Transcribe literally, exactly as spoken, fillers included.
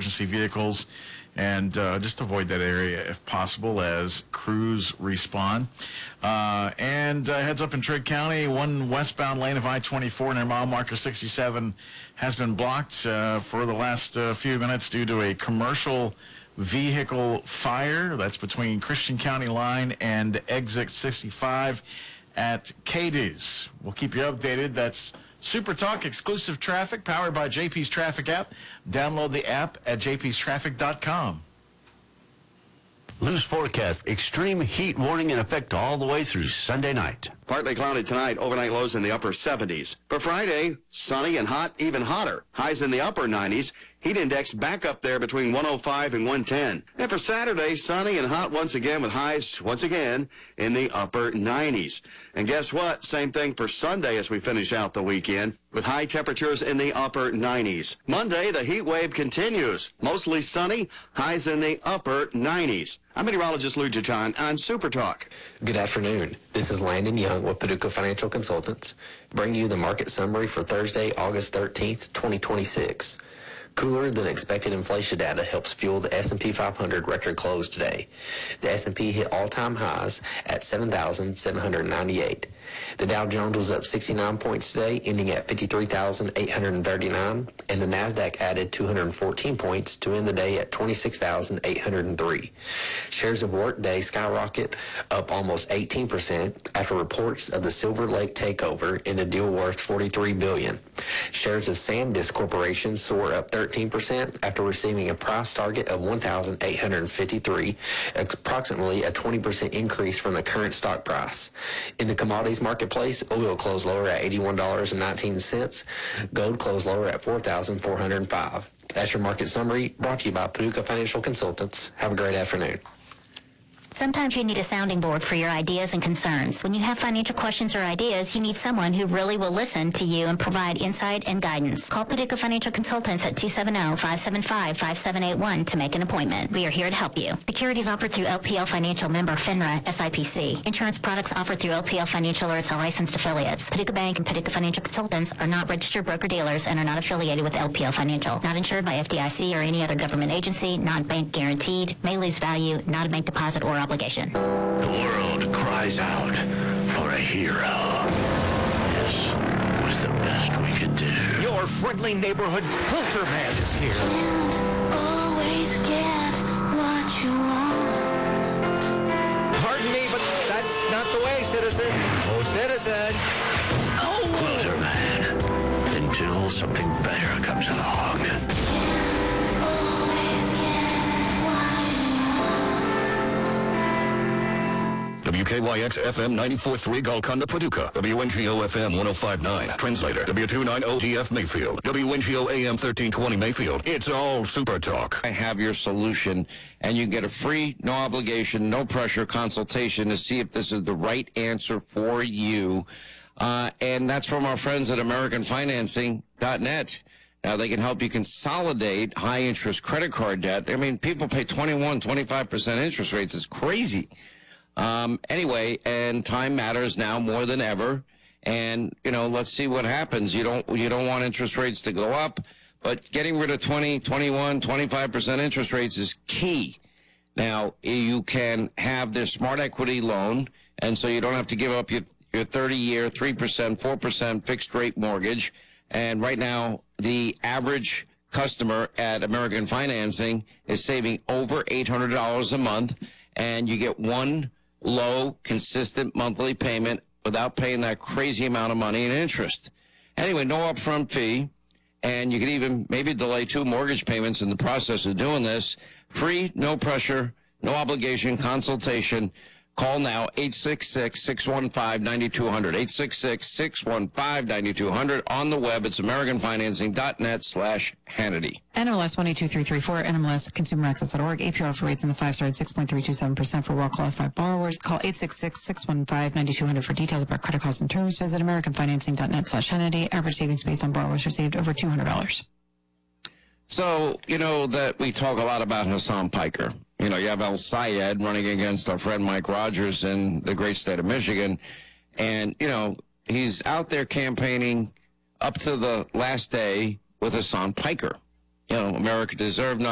emergency vehicles, and uh, just avoid that area if possible as crews respond. Uh, and uh, heads up in Trigg County, one westbound lane of I twenty-four near mile marker sixty-seven has been blocked uh, for the last uh, few minutes due to a commercial vehicle fire. That's between Christian County line and exit sixty-five at Cadiz. We'll keep you updated. That's Super Talk exclusive traffic powered by J P's Traffic app. Download the app at j p s traffic dot com. Loose forecast. Extreme heat warning in effect all the way through Sunday night. Partly cloudy tonight, overnight lows in the upper seventies. For Friday, sunny and hot, even hotter. Highs in the upper nineties. Heat index back up there between one oh five and one ten. And for Saturday, sunny and hot once again with highs once again in the upper nineties. And guess what? Same thing for Sunday as we finish out the weekend with high temperatures in the upper nineties. Monday, the heat wave continues. Mostly sunny, highs in the upper nineties. I'm meteorologist Lou Jajan on Super Talk. Good afternoon. This is Landon Young with Paducah Financial Consultants, bringing you the market summary for Thursday, August thirteenth, twenty twenty-six. Cooler than expected inflation data helps fuel the S and P five hundred record close today. The S and P hit all-time highs at seven thousand seven hundred ninety-eight. The Dow Jones was up sixty-nine points today, ending at fifty-three thousand eight hundred thirty-nine, and the Nasdaq added two hundred fourteen points to end the day at twenty-six thousand eight hundred three. Shares of Workday skyrocket up almost eighteen percent after reports of the Silver Lake takeover in a deal worth forty-three billion dollars. Shares of SanDisk Corporation soar up thirteen percent after receiving a price target of one thousand eight hundred fifty-three, approximately a twenty percent increase from the current stock price. In the commodities marketplace, oil closed lower at eighty-one dollars and nineteen cents. Gold closed lower at four thousand four hundred five. That's your market summary, brought to you by Paducah Financial Consultants. Have a great afternoon. Sometimes you need a sounding board for your ideas and concerns. When you have financial questions or ideas, you need someone who really will listen to you and provide insight and guidance. Call Paducah Financial Consultants at two seven zero, five seven five, five seven eight one to make an appointment. We are here to help you. Securities offered through L P L Financial, member FINRA, S I P C. Insurance products offered through L P L Financial or its licensed affiliates. Paducah Bank and Paducah Financial Consultants are not registered broker-dealers and are not affiliated with L P L Financial. Not insured by F D I C or any other government agency, not bank guaranteed, may lose value, not a bank deposit or obligation. The world cries out for a hero. This was the best we could do. Your friendly neighborhood filter man is here. Can't always get what you want. Pardon me, but that's not the way, citizen. Oh, citizen. Oh! Quilter man. Until something better comes along. W K Y X F M ninety-four point three Golconda, Paducah. W N G O F M one oh five point nine. Translator. W two ninety D F Mayfield. W N G O A M thirteen twenty Mayfield. It's all Super Talk. I have your solution, and you get a free, no obligation, no pressure consultation to see if this is the right answer for you. Uh, and that's from our friends at American Financing dot net. Now, they can help you consolidate high-interest credit card debt. I mean, people pay twenty-one, twenty-five percent interest rates. It's crazy. Um, anyway, and time matters now more than ever. And, you know, let's see what happens. You don't, you don't want interest rates to go up, but getting rid of twenty, twenty-one, twenty-five percent interest rates is key. Now, you can have this smart equity loan, and so you don't have to give up your, your thirty-year, three percent, four percent fixed rate mortgage. And right now, the average customer at American Financing is saving over eight hundred dollars a month, and you get one low, consistent monthly payment without paying that crazy amount of money in interest. Anyway, no upfront fee, and you can even maybe delay two mortgage payments in the process of doing this. Free, no pressure, no obligation consultation. Call now, eight six six, six one five, nine two zero zero, eight six six, six one five, nine two zero zero. On the web, it's American Financing dot net slash Hannity. N M L S one eight two three three four, N M L S consumer access dot org. A P R for rates in the five-star at six point three two seven percent for well-qualified borrowers. Call eight six six, six one five, nine two zero zero for details about credit costs and terms. Visit American Financing dot net slash Hannity. Average savings based on borrowers received over two hundred dollars. So, you know that we talk a lot about Hassan Piker. You know, you have El Sayed running against our friend Mike Rogers in the great state of Michigan. And, you know, he's out there campaigning up to the last day with Hassan Piker. You know, America deserved